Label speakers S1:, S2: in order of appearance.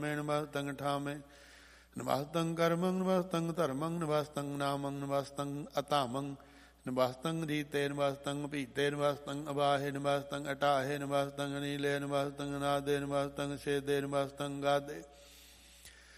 S1: ਧਾਮੇ ਨਿਵਾਸਤੰ ਠਾਮੇ ਨਿਵਾਸਤੰ ਕਰਮੰ ਨਿਵਾਸਤੰ ਧਰਮੰ ਨਿਵਾਸਤੰ ਨਾਮੰ ਨਿਵਾਸਤੰ ਅਧਾਮੰ ਨਿਵਾਸਤੰ ਰੀਤੇ ਨਿਵਾਸਤੰ ਭੀਤੇ ਨਿਵਾਸਤੰ ਅਬਾਹੇ ਨਿਵਾਸਤੰ ਅਟਾਹੇ ਨਿਵਾਸਤੰ ਨੀਲੇ ਨਿਵਾਸਤੰ ਨਾਦੇ ਨਿਵਾਸਤੰ ਛੇਦੇ ਨਿਵਾਸਤੰ ਗਾਦੇ